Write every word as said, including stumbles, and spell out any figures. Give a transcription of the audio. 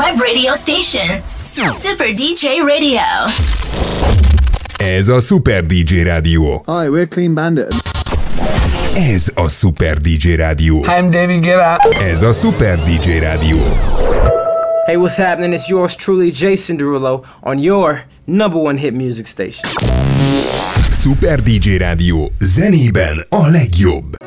Web radio station. Super dé dzsé Radio. Ez a Super dé dzsé Rádió. Hi, we're Clean Bandit. Ez a Super dé dzsé Rádió. Hi, I'm David Guetta. Ez a Super dé dzsé Rádió. Hey, what's happening? It's yours truly, Jason Derulo, on your number one hit music station. Super dé dzsé Rádió. Zenében a legjobb.